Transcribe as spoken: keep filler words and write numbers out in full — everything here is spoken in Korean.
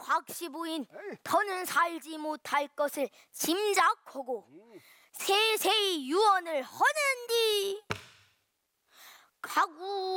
곽시부인 더는 살지 못할 것을 짐작하고 세세히 유언을 하는디 가구